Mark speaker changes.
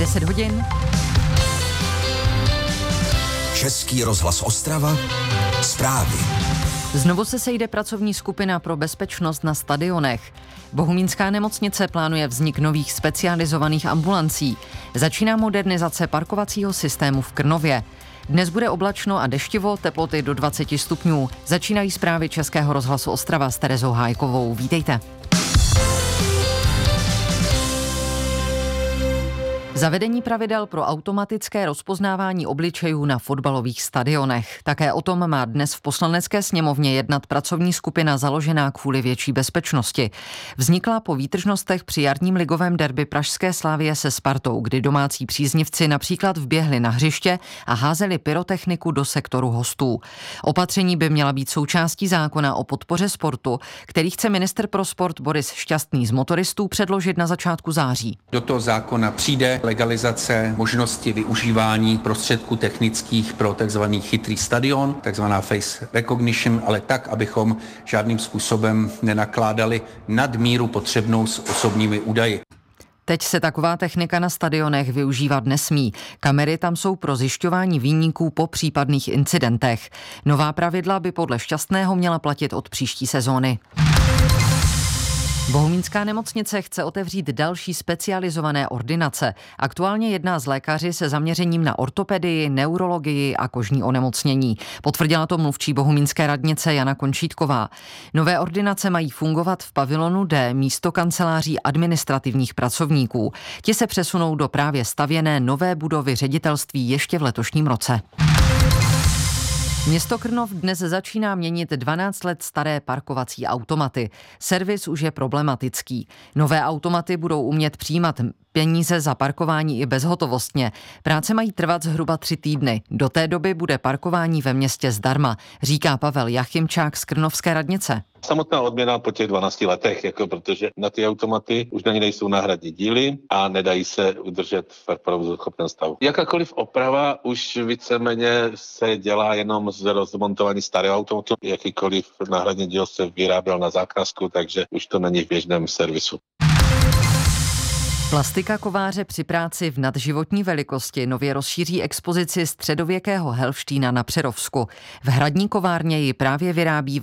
Speaker 1: 10 hodin.
Speaker 2: Český rozhlas Ostrava. Zprávy.
Speaker 1: Znovu se sejde pracovní skupina pro bezpečnost na stadionech. Bohumínská nemocnice plánuje vznik nových specializovaných ambulancí. Začíná modernizace parkovacího systému v Krnově. Dnes bude oblačno a deštivo, teploty do 20 stupňů. Začínají zprávy Českého rozhlasu Ostrava s Terezou Hájkovou. Vítejte. Zavedení pravidel pro automatické rozpoznávání obličejů na fotbalových stadionech. Také o tom má dnes v Poslanecké sněmovně jednat pracovní skupina založená kvůli větší bezpečnosti. Vznikla po výtržnostech při jarním ligovém derby pražské Slavie se Spartou, kdy domácí příznivci například vběhli na hřiště a házeli pyrotechniku do sektoru hostů. Opatření by měla být součástí zákona o podpoře sportu, který chce ministr pro sport Boris Šťastný z motoristů předložit na začátku září.
Speaker 3: Do toho zákona přijde legalizace možnosti využívání prostředků technických pro takzvaný chytrý stadion, takzvaná face recognition, ale tak, abychom žádným způsobem nenakládali nadmíru potřebnou s osobními údaji.
Speaker 1: Teď se taková technika na stadionech využívat nesmí. Kamery tam jsou pro zjišťování viníků po případných incidentech. Nová pravidla by podle Šťastného měla platit od příští sezóny. Bohumínská nemocnice chce otevřít další specializované ordinace. Aktuálně jedná s lékaři se zaměřením na ortopedii, neurologii a kožní onemocnění. Potvrdila to mluvčí bohumínské radnice Jana Končítková. Nové ordinace mají fungovat v pavilonu D místo kanceláří administrativních pracovníků. Ti se přesunou do právě stavěné nové budovy ředitelství ještě v letošním roce. Město Krnov dnes začíná měnit 12 let staré parkovací automaty. Servis už je problematický. Nové automaty budou umět přijímat peníze za parkování i bezhotovostně. Práce mají trvat zhruba 3 týdny. Do té doby bude parkování ve městě zdarma, říká Pavel Jachimčák z Krnovské radnice.
Speaker 4: Samotná odměna po těch 12 letech, protože na ty automaty už na ně nejsou náhradní díly a nedají se udržet v provozuschopném stavu. Jakákoliv oprava už víceméně se dělá jenom z rozmontování starého automatu. Jakýkoliv náhradní díl se vyráběl na zakázku, takže už to není v běžném servisu.
Speaker 1: Plastika kováře při práci v nadživotní velikosti nově rozšíří expozici středověkého Helštína na Přerovsku. V hradní kovárně ji právě vyrábí